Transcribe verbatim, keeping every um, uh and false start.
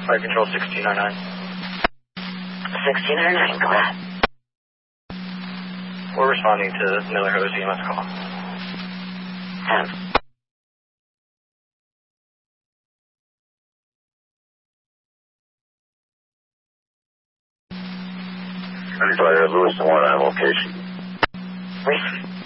Fire Control sixteen oh nine. sixteen oh nine, go ahead. We're responding to Miller Hose E M S call. ten. Anybody at Lewis one on location? Listen.